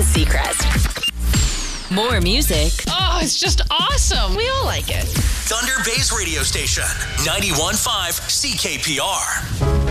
Seacrest. More music. Oh, it's just awesome. We all like it. Thunder Bay's radio station, 91.5 CKPR.